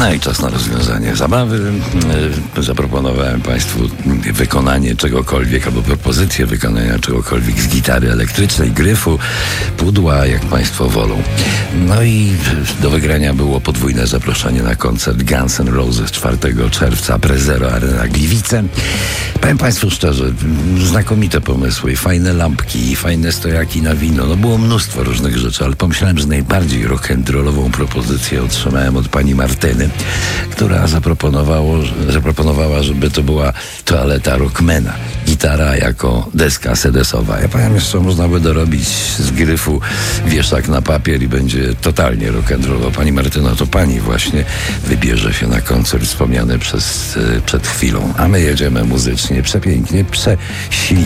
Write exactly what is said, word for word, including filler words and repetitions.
No i czas na rozwiązanie zabawy. Zaproponowałem Państwu wykonanie czegokolwiek albo propozycję wykonania czegokolwiek z gitary elektrycznej, gryfu, pudła, jak Państwo wolą. No i do wygrania było podwójne zaproszenie na koncert Guns N' Roses czwartego czerwca, Prezero Arena Gliwice. Powiem Państwu szczerze, znakomite pomysły, fajne lampki, fajne stojaki na wino. No było mnóstwo różnych rzeczy, ale pomyślałem, że najbardziej rock'n'rollową propozycję otrzymałem od pani Martyny, która zaproponowało, zaproponowała, żeby to była toaleta rockmana. Gitara jako deska sedesowa. Ja powiem jeszcze, można by dorobić z gryfu wieszak na papier i będzie totalnie rock'n'rollowo. Pani Martyno, to pani właśnie wybierze się na koncert wspomniany przez, przed chwilą. A my jedziemy muzycznie, przepięknie, prześlicznie.